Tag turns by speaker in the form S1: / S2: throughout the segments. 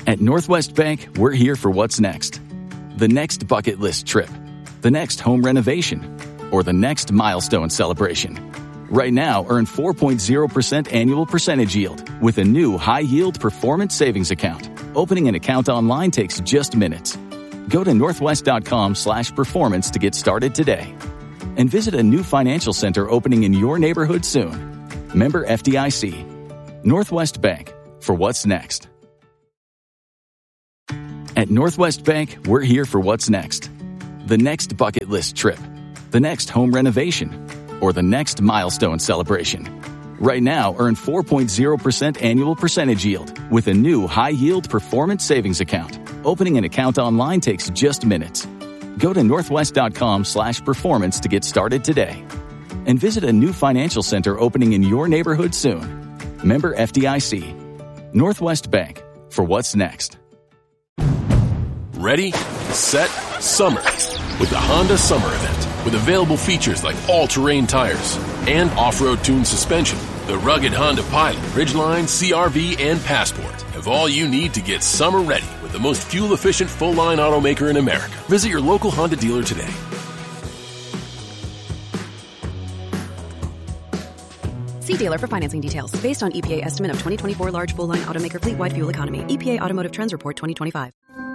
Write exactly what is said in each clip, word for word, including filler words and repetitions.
S1: At Northwest Bank, we're here for what's next. The next bucket list trip, the next home renovation, or the next milestone celebration. Right now, earn four point zero percent annual percentage yield with a new high-yield performance savings account. Opening an account online takes just minutes. Go to northwest.com slash performance to get started today. And visit a new financial center opening in your neighborhood soon. Member F D I C. Northwest Bank, for what's next. At Northwest Bank, we're here for what's next. The next bucket list trip, the next home renovation, or the next milestone celebration. Right now, earn four point zero percent annual percentage yield with a new high-yield performance savings account. Opening an account online takes just minutes. Go to northwest.com slash performance to get started today. And visit a new financial center opening in your neighborhood soon. Member F D I C. Northwest Bank, for what's next.
S2: Ready, set, summer with the Honda Summer Event. With available features like all-terrain tires and off-road tuned suspension, the rugged Honda Pilot, Ridgeline, C R V, and Passport have all you need to get summer ready with the most fuel-efficient full-line automaker in America. Visit your local Honda dealer today.
S3: See dealer for financing details. Based on E P A estimate of twenty twenty-four large full-line automaker fleet-wide fuel economy. E P A Automotive Trends Report twenty twenty-five.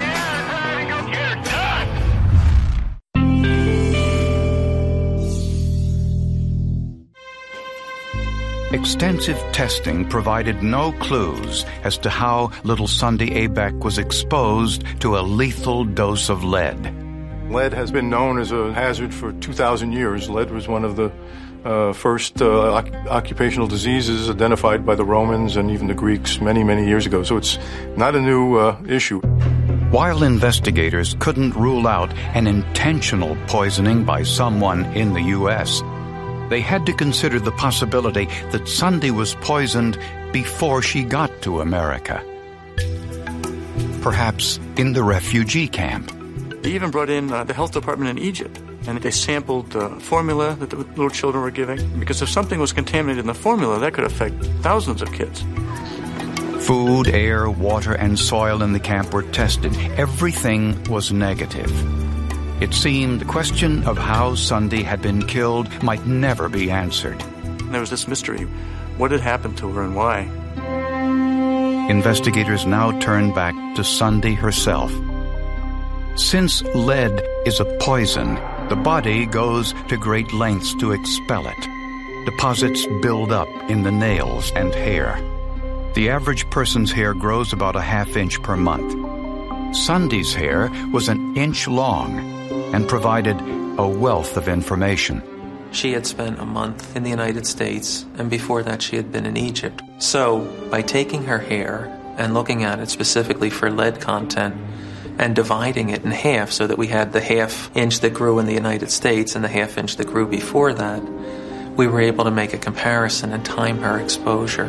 S4: Extensive testing provided no clues as to how little Sunday Abeck was exposed to a lethal dose of lead.
S5: Lead has been known as a hazard for two thousand years. Lead was one of the uh, first uh, oc- occupational diseases identified by the Romans and even the Greeks many, many years ago. So it's not a new uh, issue.
S4: While investigators couldn't rule out an intentional poisoning by someone in the U S, they had to consider the possibility that Sunday was poisoned before she got to America. Perhaps in the refugee camp.
S6: They even brought in uh, the health department in Egypt, and they sampled the formula that the little children were giving, because if something was contaminated in the formula, that could affect thousands of kids.
S4: Food, air, water, and soil in the camp were tested. Everything was negative. It seemed the question of how Sunday had been killed might never be answered.
S6: There was this mystery. What had happened to her and why?
S4: Investigators now turn back to Sunday herself. Since lead is a poison, the body goes to great lengths to expel it. Deposits build up in the nails and hair. The average person's hair grows about a half inch per month. Sunday's hair was an inch long and provided a wealth of information.
S7: She had spent a month in the United States, and before that she had been in Egypt. So, by taking her hair and looking at it specifically for lead content and dividing it in half so that we had the half inch that grew in the United States and the half inch that grew before that, we were able to make a comparison and time her exposure.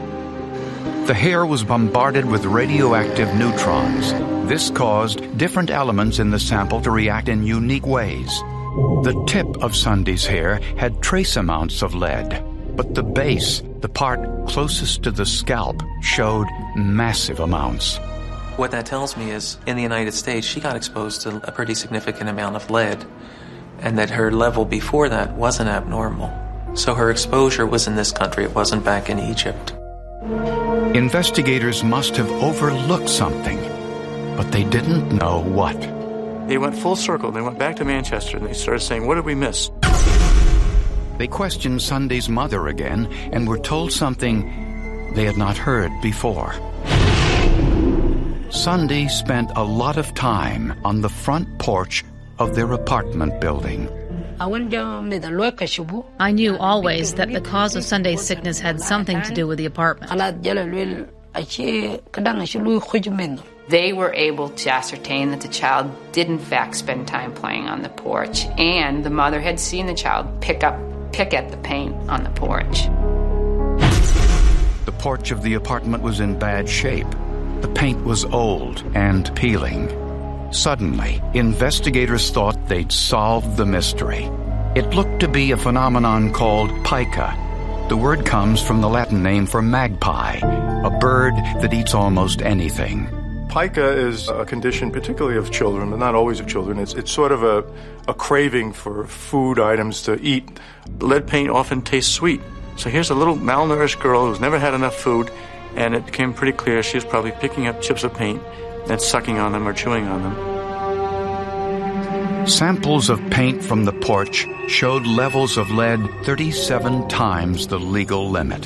S4: The hair was bombarded with radioactive neutrons. This caused different elements in the sample to react in unique ways. The tip of Sunday's hair had trace amounts of lead, but the base, the part closest to the scalp, showed massive amounts.
S7: What that tells me is, in the United States, she got exposed to a pretty significant amount of lead, and that her level before that wasn't abnormal. So her exposure was in this country, it wasn't back in Egypt.
S4: Investigators must have overlooked something, but they didn't know what.
S6: They went full circle. They went back to Manchester and they started saying, what did we miss?
S4: They questioned Sunday's mother again and were told something they had not heard before. Sunday spent a lot of time on the front porch of their apartment building.
S8: I knew always that the cause of Sunday's sickness had something to do with the apartment.
S9: They were able to ascertain that the child did in fact spend time playing on the porch, and the mother had seen the child pick up, pick at the paint on the porch.
S4: The porch of the apartment was in bad shape. The paint was old and peeling. Suddenly, investigators thought they'd solved the mystery. It looked to be a phenomenon called pica. The word comes from the Latin name for magpie, a bird that eats almost anything.
S5: Pica is a condition particularly of children, but not always of children. It's it's sort of a, a craving for food items to eat.
S6: Lead paint often tastes sweet. So here's a little malnourished girl who's never had enough food, and it became pretty clear she was probably picking up chips of paint and sucking on them or chewing on them.
S4: Samples of paint from the porch showed levels of lead thirty-seven times the legal limit.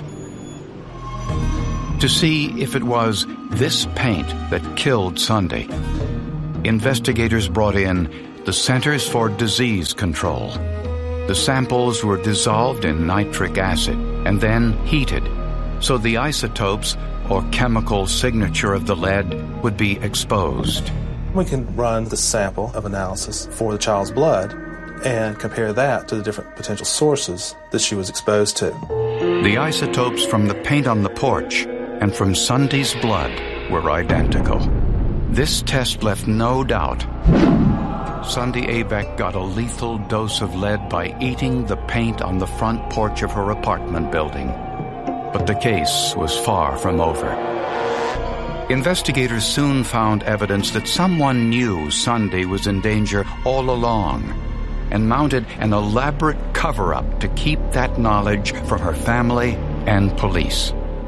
S4: To see if it was this paint that killed Sunday, investigators brought in the Centers for Disease Control. The samples were dissolved in nitric acid and then heated, so the isotopes or chemical signature of the lead would be exposed.
S10: We can run the sample of analysis for the child's blood and compare that to the different potential sources that she was exposed to.
S4: The isotopes from the paint on the porch and from Sunday's blood were identical. This test left no doubt. Sunday Abeck got a lethal dose of lead by eating the paint on the front porch of her apartment building. But the case was far from over. Investigators soon found evidence that someone knew Sunday was in danger all along and mounted an elaborate cover-up to keep that knowledge from her family and police.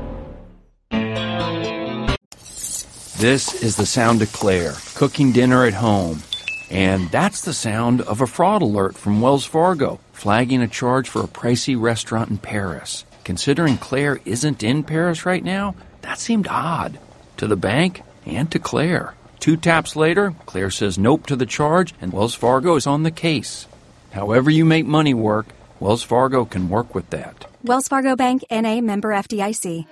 S11: This is the sound of Claire, cooking dinner at home. And that's the sound of a fraud alert from Wells Fargo, flagging a charge for a pricey restaurant in Paris. Considering Claire isn't in Paris right now, that seemed odd. To the bank and to Claire. Two taps later, Claire says nope to the charge, and Wells Fargo is on the case. However you make money work, Wells Fargo can work with that.
S12: Wells Fargo Bank, N A, member F D I C.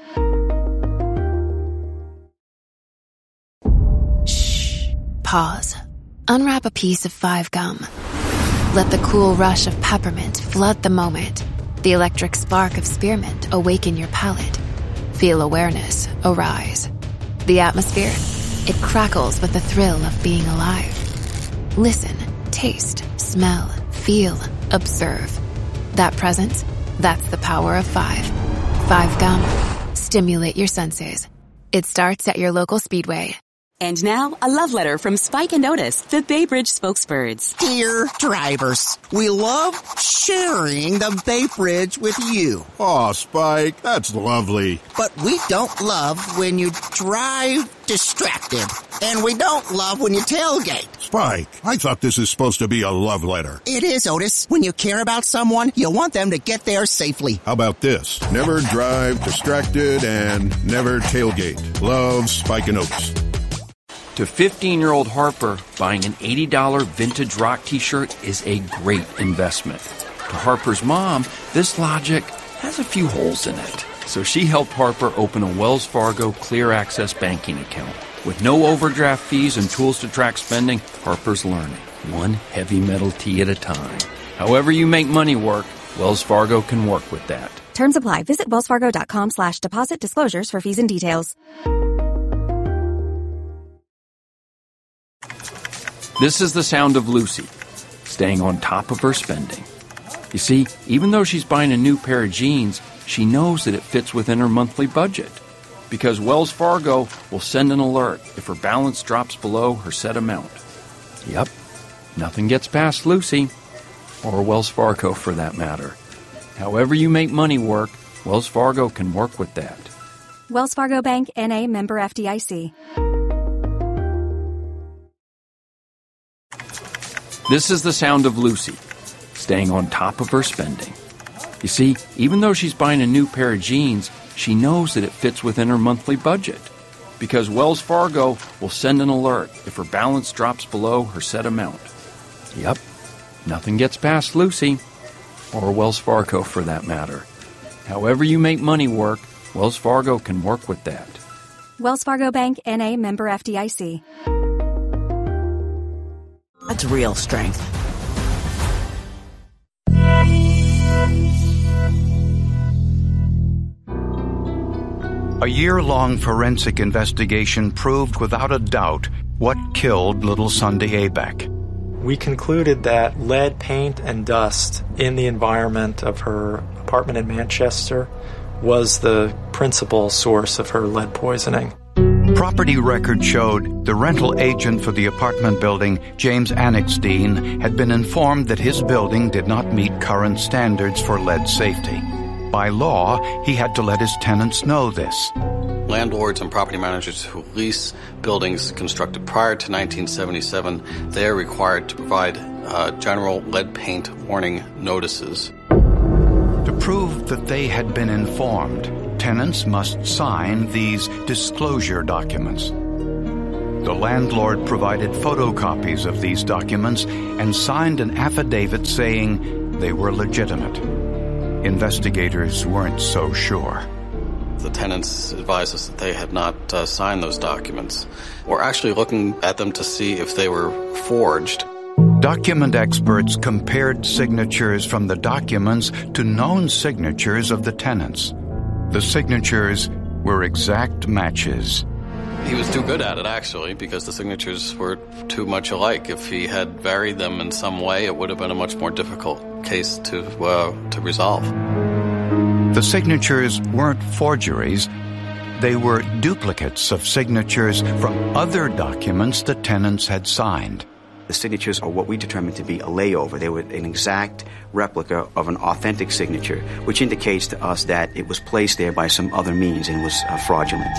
S13: Shh. Pause. Unwrap a piece of Five Gum. Let the cool rush of peppermint flood the moment. The electric spark of spearmint awaken your palate. Feel awareness arise. The atmosphere, it crackles with the thrill of being alive. Listen, taste, smell, feel, observe. That presence, that's the power of five. Five Gum. Stimulate your senses. It starts at your local Speedway.
S14: And now, a love letter from Spike and Otis, the Bay Bridge spokesbirds.
S15: Dear drivers, we love sharing the Bay Bridge with you.
S16: Aw, Spike, that's lovely.
S15: But we don't love when you drive distracted. And we don't love when you tailgate.
S16: Spike, I thought this is supposed to be a love letter.
S15: It is, Otis. When you care about someone, you want them to get there safely.
S16: How about this? Never drive distracted and never tailgate. Love, Spike and Otis.
S11: To fifteen-year-old Harper, buying an eighty dollars vintage rock t-shirt is a great investment. To Harper's mom, this logic has a few holes in it. So she helped Harper open a Wells Fargo Clear Access banking account. With no overdraft fees and tools to track spending, Harper's learning, one heavy metal tee at a time. However you make money work, Wells Fargo can work with that.
S12: Terms apply. Visit wellsfargo.com slash deposit disclosures for fees and details.
S11: This is the sound of Lucy, staying on top of her spending. You see, even though she's buying a new pair of jeans, she knows that it fits within her monthly budget. Because Wells Fargo will send an alert if her balance drops below her set amount. Yep, nothing gets past Lucy, or Wells Fargo for that matter. However you make money work, Wells Fargo can work with that.
S12: Wells Fargo Bank, N A, member F D I C.
S11: This is the sound of Lucy, staying on top of her spending. You see, even though she's buying a new pair of jeans, she knows that it fits within her monthly budget. Because Wells Fargo will send an alert if her balance drops below her set amount. Yep, nothing gets past Lucy, or Wells Fargo for that matter. However you make money work, Wells Fargo can work with that.
S12: Wells Fargo Bank, N A, member F D I C.
S14: That's real strength.
S4: A year-long forensic investigation proved without a doubt what killed little Sunday Abeck.
S10: We concluded that lead paint and dust in the environment of her apartment in Manchester was the principal source of her lead poisoning.
S4: Property records showed the rental agent for the apartment building, James Annixdeen, had been informed that his building did not meet current standards for lead safety. By law, he had to let his tenants know this.
S17: Landlords and property managers who lease buildings constructed prior to nineteen seventy-seven, they are required to provide uh, general lead paint warning notices.
S4: To prove that they had been informed, tenants must sign these disclosure documents. The landlord provided photocopies of these documents and signed an affidavit saying they were legitimate. Investigators weren't so sure.
S17: The tenants advised us that they had not uh, signed those documents. We're actually looking at them to see if they were forged.
S4: Document experts compared signatures from the documents to known signatures of the tenants. The signatures were exact matches.
S17: He was too good at it, actually, because the signatures were too much alike. If he had varied them in some way, it would have been a much more difficult case to uh, to resolve.
S4: The signatures weren't forgeries. They were duplicates of signatures from other documents the tenants had signed.
S18: The signatures are what we determined to be a layover. They were an exact replica of an authentic signature, which indicates to us that it was placed there by some other means and was uh, fraudulent.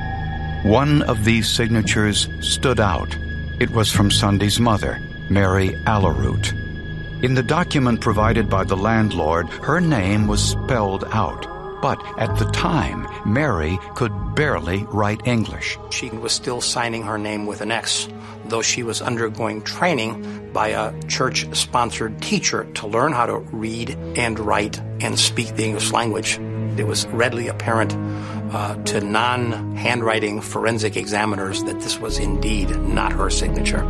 S4: One of these signatures stood out. It was from Sunday's mother, Mary Alaroot. In the document provided by the landlord, her name was spelled out. But at the time, Mary could barely write English.
S19: She was still signing her name with an X, though she was undergoing training by a church-sponsored teacher to learn how to read and write and speak the English language. It was readily apparent uh, to non-handwriting forensic examiners that this was indeed not her signature.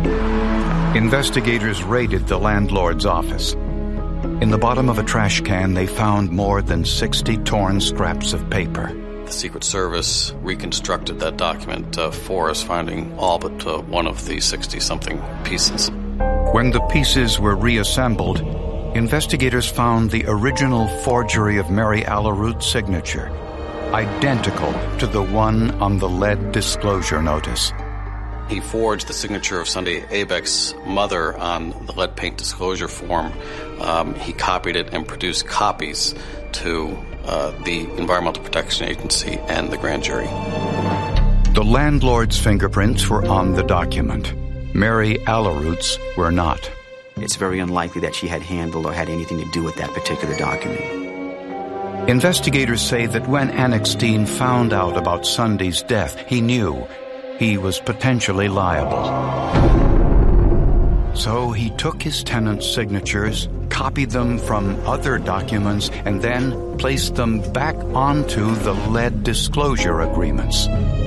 S4: Investigators raided the landlord's office. In the bottom of a trash can, they found more than sixty torn scraps of paper.
S17: The Secret Service reconstructed that document uh, for us, finding all but uh, one of the sixty-something pieces.
S4: When the pieces were reassembled, investigators found the original forgery of Mary Alaroot's signature, identical to the one on the lead disclosure notice.
S17: He forged the signature of Sunday Abeck's mother on the lead paint disclosure form. Um, he copied it and produced copies to uh, the Environmental Protection Agency and the grand jury.
S4: The landlord's fingerprints were on the document. Mary Alaroot's were not.
S18: It's very unlikely that she had handled or had anything to do with that particular document.
S4: Investigators say that when Annixdeen found out about Sunday's death, he knew he was potentially liable. So he took his tenants' signatures, copied them from other documents, and then placed them back onto the lead disclosure agreements.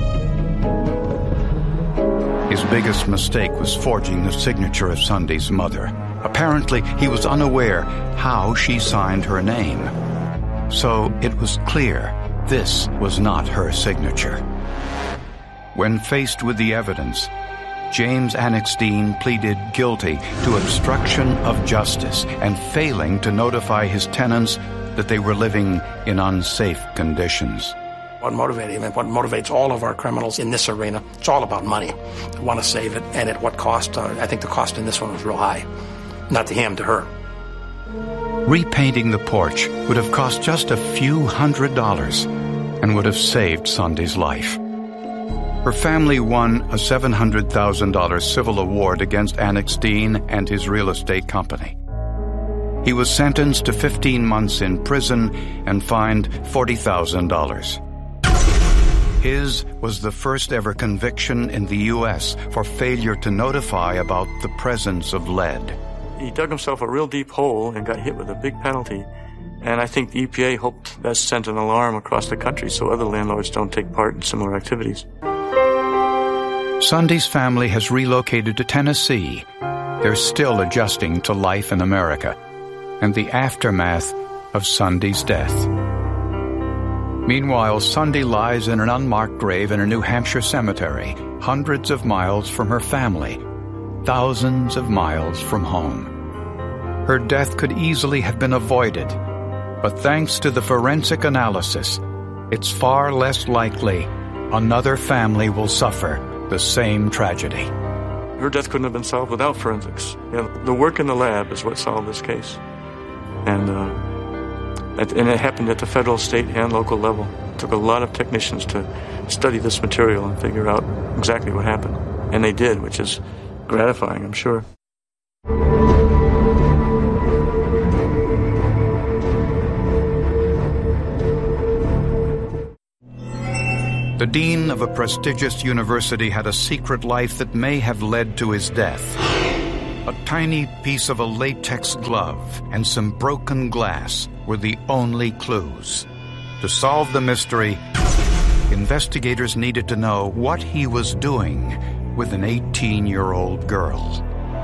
S4: His biggest mistake was forging the signature of Sunday's mother. Apparently, he was unaware how she signed her name. So it was clear this was not her signature. When faced with the evidence, James Annixdeen pleaded guilty to obstruction of justice and failing to notify his tenants that they were living in unsafe conditions.
S19: What motivated him and what motivates all of our criminals in this arena, it's all about money. They want to save it, and at what cost? Uh, I think the cost in this one was real high. Not to him, to her.
S4: Repainting the porch would have cost just a few hundred dollars and would have saved Sunday's life. Her family won a seven hundred thousand dollars civil award against Annixdeen and his real estate company. He was sentenced to fifteen months in prison and fined forty thousand dollars. His was the first ever conviction in the U S for failure to notify about the presence of lead.
S6: He dug himself a real deep hole and got hit with a big penalty. And I think the E P A hoped that sent an alarm across the country so other landlords don't take part in similar activities.
S4: Sunday's family has relocated to Tennessee. They're still adjusting to life in America and the aftermath of Sunday's death. Meanwhile, Sunday lies in an unmarked grave in a New Hampshire cemetery, hundreds of miles from her family, thousands of miles from home. Her death could easily have been avoided, but thanks to the forensic analysis, it's far less likely another family will suffer the same tragedy.
S6: Her death couldn't have been solved without forensics. You know, the work in the lab is what solved this case. And, uh, at, and it happened at the federal, state, and local level. It took a lot of technicians to study this material and figure out exactly what happened. And they did, which is gratifying, I'm sure.
S4: The dean of a prestigious university had a secret life that may have led to his death. A tiny piece of a latex glove and some broken glass were the only clues. To solve the mystery, investigators needed to know what he was doing with an eighteen-year-old girl.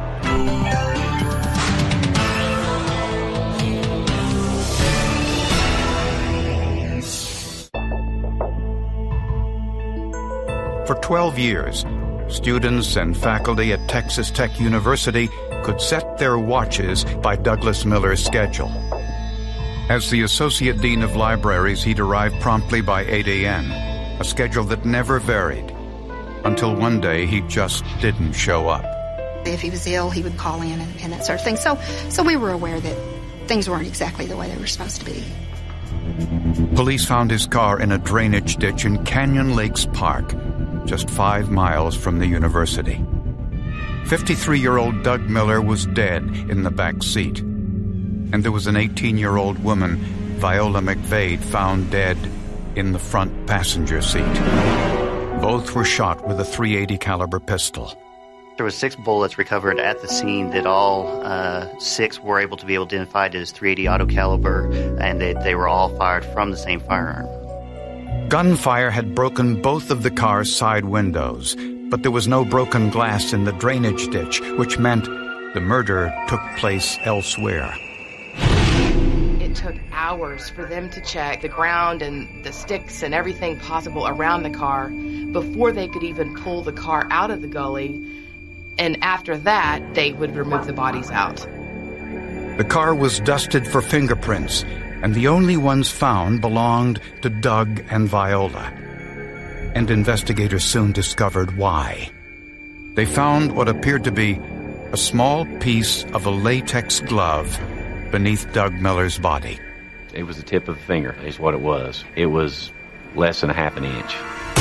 S4: For twelve years, students and faculty at Texas Tech University could set their watches by Douglas Miller's schedule. As the Associate Dean of Libraries, he'd arrive promptly by eight a.m., a schedule that never varied, until one day he just didn't show up.
S20: If he was ill, he would call in and, and that sort of thing. So, so we were aware that things weren't exactly the way they were supposed to be.
S4: Police found his car in a drainage ditch in Canyon Lakes Park, just five miles from the university. fifty-three-year-old Doug Miller was dead in the back seat, and there was an eighteen-year-old woman, Viola McVade, found dead in the front passenger seat. Both were shot with a three eighty caliber pistol.
S21: There were six bullets recovered at the scene that all uh, six were able to be identified as three eighty auto caliber, and they, they were all fired from the same firearm.
S4: Gunfire had broken both of the car's side windows, but there was no broken glass in the drainage ditch, which meant the murder took place elsewhere.
S22: It took hours for them to check the ground and the sticks and everything possible around the car before they could even pull the car out of the gully. And after that, they would remove the bodies out.
S4: The car was dusted for fingerprints, and the only ones found belonged to Doug and Viola. And investigators soon discovered why. They found what appeared to be a small piece of a latex glove beneath Doug Miller's body.
S23: It was the tip of a finger, is what it was. It was less than a half an inch.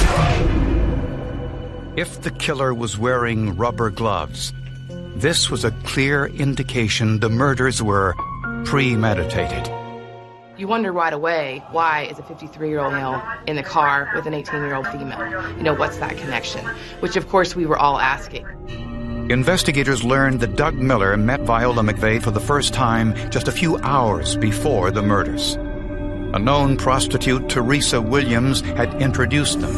S4: If the killer was wearing rubber gloves, this was a clear indication the murders were premeditated.
S22: You wonder right away, why is a fifty-three-year-old male in the car with an eighteen-year-old female? You know, what's that connection? Which, of course, we were all asking.
S4: Investigators learned that Doug Miller met Viola McVade for the first time just a few hours before the murders. A known prostitute, Teresa Williams, had introduced them.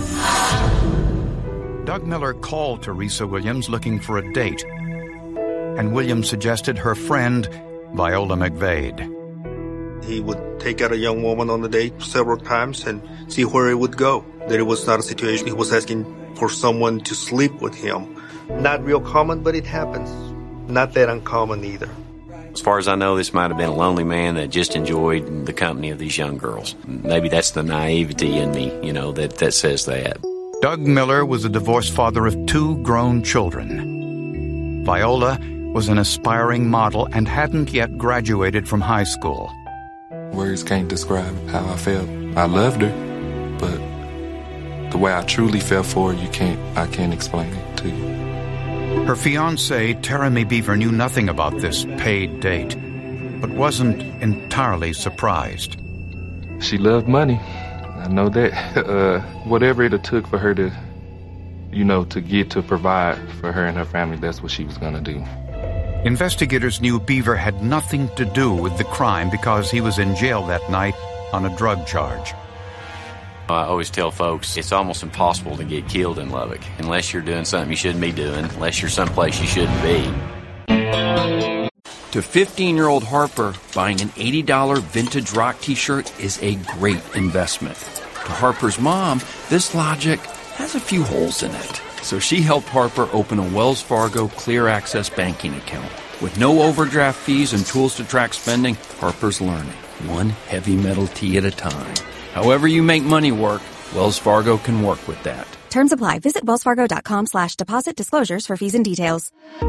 S4: Doug Miller called Teresa Williams looking for a date, and Williams suggested her friend, Viola McVade.
S24: He would take out a young woman on the date several times and see where it would go. That it was not a situation he was asking for someone to sleep with him. Not real common, but it happens. Not that uncommon either.
S23: As far as I know, this might have been a lonely man that just enjoyed the company of these young girls. Maybe that's the naivety in me, you know, that, that says that.
S4: Doug Miller was a divorced father of two grown children. Viola was an aspiring model and hadn't yet graduated from high school.
S25: Words can't describe how I felt. I loved her, but the way I truly felt for her, you can't, I can't explain it to you.
S4: Her fiancé, Teremy Beaver, knew nothing about this paid date, but wasn't entirely surprised.
S25: She loved money. I know that. Uh, whatever it took for her to, you know, to get to provide for her and her family, that's what she was going to do.
S4: Investigators knew Beaver had nothing to do with the crime because he was in jail that night on a drug charge.
S23: I always tell folks it's almost impossible to get killed in Lubbock unless you're doing something you shouldn't be doing, unless you're someplace you shouldn't be.
S11: To fifteen-year-old Harper, buying an eighty dollars vintage rock t-shirt is a great investment. To Harper's mom, this logic has a few holes in it. So she helped Harper open a Wells Fargo Clear Access banking account. With no overdraft fees and tools to track spending, Harper's learning, one heavy metal tee at a time. However you make money work, Wells Fargo can work with that.
S12: Terms apply. Visit wellsfargo.com slash deposit disclosures for fees and details.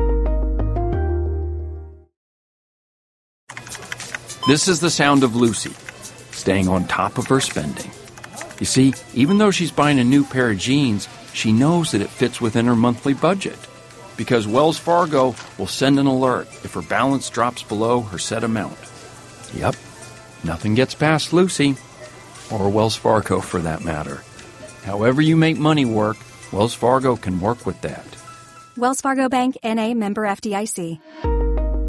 S11: This is the sound of Lucy, staying on top of her spending. You see, even though she's buying a new pair of jeans, she knows that it fits within her monthly budget, because Wells Fargo will send an alert if her balance drops below her set amount. Yep, nothing gets past Lucy, or Wells Fargo for that matter. However you make money work, Wells Fargo can work with that.
S12: Wells Fargo Bank, N A, member F D I C.